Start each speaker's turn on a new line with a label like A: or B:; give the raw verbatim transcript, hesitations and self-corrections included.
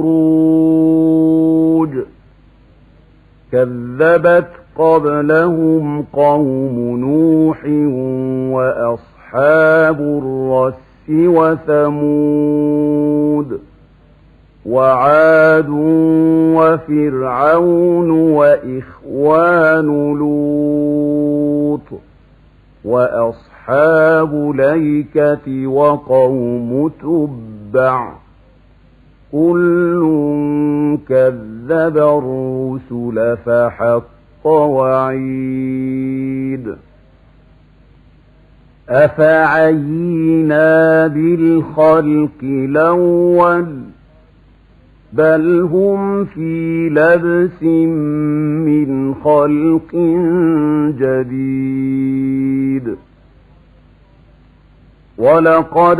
A: الخروج كذبت قبلهم قوم نوح وأصحاب الرس وثمود وعاد وفرعون وإخوان لوط وأصحاب الأيكة وقوم تبع كل كذب الرسل فحق وعيد أفعينا بالخلق الأول بل هم في لبس من خلق جديد ولقد